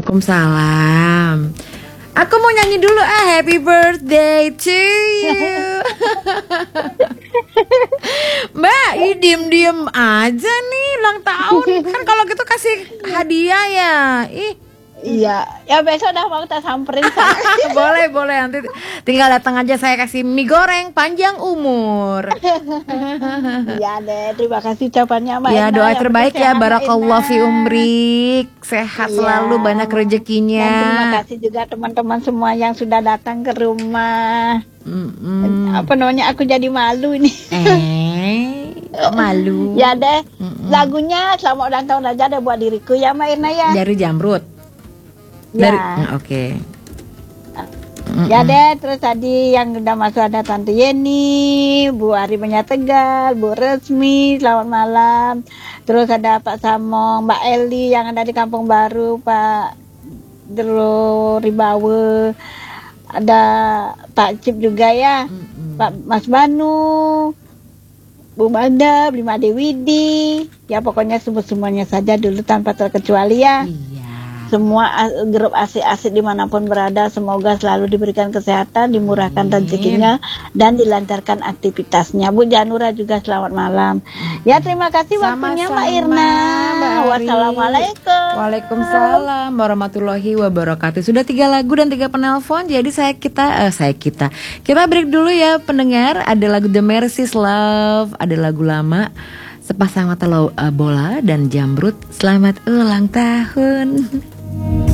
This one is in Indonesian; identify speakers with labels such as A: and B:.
A: Waalaikumsalam. Aku mau nyanyi dulu happy birthday to you. Mbak, diem-diem aja nih ulang tahun. Kan kalau gitu kasih hadiah ya.
B: Iya, ya besok dah mau kita samperin.
A: Boleh nanti tinggal datang aja, saya kasih mie goreng panjang umur.
B: Iya deh, terima kasih ucapannya Mbak.
A: Ya, doa terbaik ya, barakallahu fi umrik, sehat selalu, banyak rezekinya.
B: Dan terima kasih juga teman-teman semua yang sudah datang ke rumah. Apa namanya, aku jadi malu ini.
A: Malu.
B: Ya deh, lagunya selamat ulang tahun aja deh buat diriku ya Mbak Irna ya.
A: Dari Jamrut.
B: Ya.
A: Oke.
B: Ya deh, terus tadi yang udah masuk ada Tante Yeni, Bu Arimanya Tegal, Bu Resmi, selamat malam. Terus ada Pak Samong, Mbak Eli yang ada di Kampung Baru, Pak Dero Ribawe, ada Pak Cip juga ya, Pak Mas Banu, Bu Manda, Bima Dewidi, ya pokoknya semuanya saja dulu tanpa terkecuali ya. Semua grup asik-asik dimanapun berada, semoga selalu diberikan kesehatan, dimurahkan rezekinya, dan dilancarkan aktivitasnya. Bu Janura juga selamat malam. Ya terima kasih waktunya Mbak Irna. Wassalamualaikum.
A: Waalaikumsalam warahmatullahi wabarakatuh. Sudah 3 lagu dan 3 penelpon, jadi kita break dulu ya pendengar. Ada lagu The Mercy's Love, ada lagu lama Sepasang Mata Bola dan Jamrut. Selamat ulang tahun.